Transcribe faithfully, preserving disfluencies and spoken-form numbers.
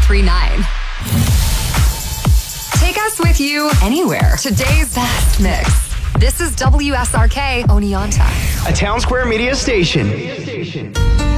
three nine. Take us with you anywhere. Today's best mix. This is W S R K Oneonta, a Town Square Media station.